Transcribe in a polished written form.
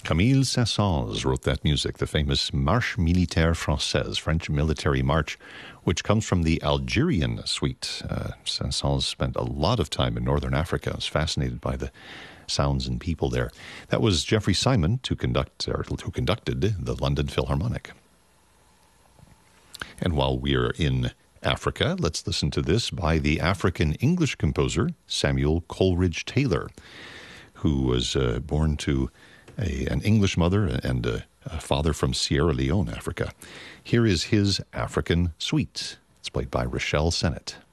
Camille Saint-Saëns wrote that music, the famous Marche Militaire Française, French military march, which comes from the Algerian suite. Saint-Saëns spent a lot of time in northern Africa. I was fascinated by the sounds and people there. That was Jeffrey Simon who conducted the London Philharmonic. And while we're in Africa, let's listen to this by the African English composer Samuel Coleridge Taylor, who was born to an English mother and a father from Sierra Leone, Africa. Here is his African Suite. It's played by Rochelle Sennett.